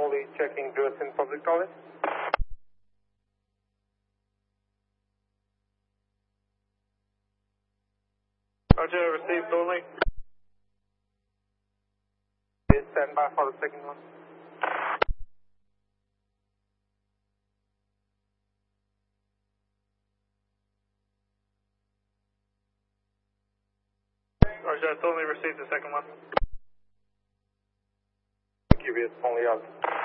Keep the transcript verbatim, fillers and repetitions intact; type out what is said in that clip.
only checking Dress in public toilet. Roger, received only. Stand by for the second one. Roger, it's only received the second one. Q B S only out.